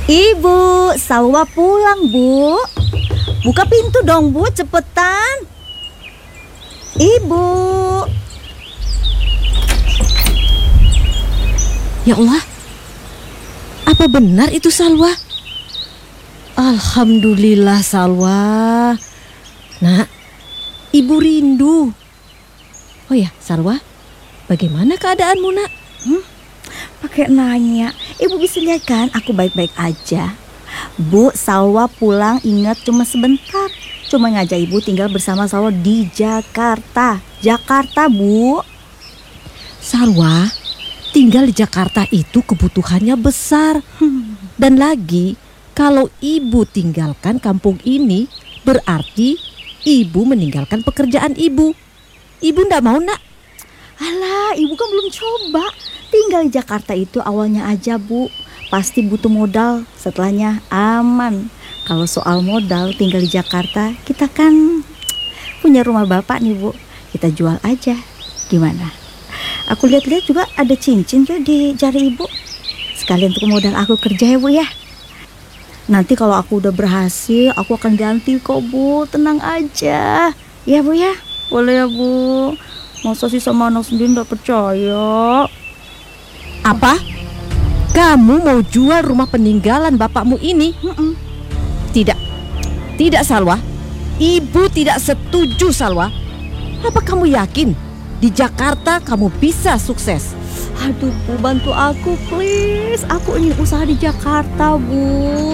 Ibu, Salwa pulang, Bu. Buka pintu dong, Bu, cepetan. Ibu. Ya Allah, apa benar itu Salwa? Alhamdulillah Salwa. Nak, Ibu rindu. Oh ya Salwa, bagaimana keadaanmu nak? Pakai nanya, Ibu bisa lihat kan aku baik-baik aja. Bu, Salwa pulang ingat cuma sebentar. Cuma ngajak Ibu tinggal bersama Salwa di Jakarta. Jakarta, Bu. Salwa, tinggal di Jakarta itu kebutuhannya besar. Dan lagi, kalau Ibu tinggalkan kampung ini, berarti Ibu meninggalkan pekerjaan Ibu. Ibu ndak mau nak? Alah, Ibu kan belum coba. Tinggal di Jakarta itu awalnya aja, Bu. Pasti butuh modal, setelahnya aman. Kalau soal modal tinggal di Jakarta, kita kan punya rumah bapak nih, Bu. Kita jual aja. Gimana? Aku lihat-lihat juga ada cincin tuh di jari Ibu. Sekalian untuk modal aku kerja ya, Bu ya. Nanti kalau aku udah berhasil, aku akan ganti kok, Bu. Tenang aja. Ya, Bu ya. Boleh ya, Bu. Masa sih sama anak sendiri gak percaya? Apa? Kamu mau jual rumah peninggalan bapakmu ini? Tidak, tidak Salwa. Ibu tidak setuju Salwa. Apa kamu yakin di Jakarta kamu bisa sukses? Aduh, Bu, bantu aku please. Aku ingin usaha di Jakarta, Bu.